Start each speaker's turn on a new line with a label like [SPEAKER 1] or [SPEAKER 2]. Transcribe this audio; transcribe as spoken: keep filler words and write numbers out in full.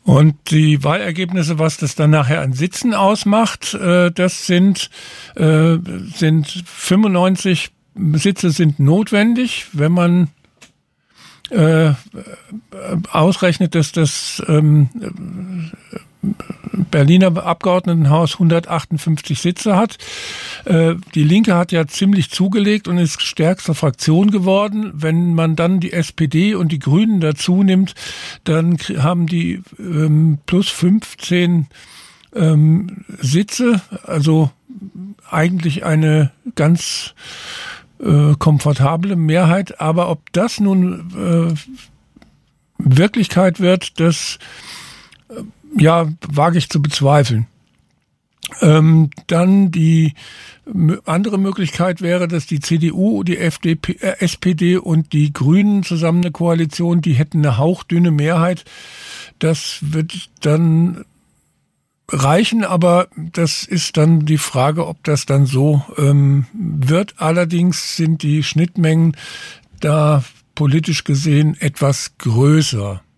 [SPEAKER 1] Und die Wahlergebnisse, was das dann nachher an Sitzen ausmacht, äh, das sind, äh, sind fünfundneunzig Sitze sind notwendig, wenn man äh, ausrechnet, dass das ähm, Berliner Abgeordnetenhaus hundertachtundfünfzig Sitze hat. Äh, die Linke hat ja ziemlich zugelegt und ist stärkste Fraktion geworden. Wenn man dann die S P D und die Grünen dazu nimmt, dann haben die ähm, plus fünfzehn ähm, Sitze, also eigentlich eine ganz äh, komfortable Mehrheit. Aber ob das nun äh, Wirklichkeit wird, das äh, ja, wage ich zu bezweifeln. Ähm, dann die andere Möglichkeit wäre, dass die C D U, die F D P, äh, S P D und die Grünen zusammen eine Koalition, die hätten eine hauchdünne Mehrheit. Das wird dann reichen, aber das ist dann die Frage, ob das dann so ähm, wird. Allerdings sind die Schnittmengen da politisch gesehen etwas größer.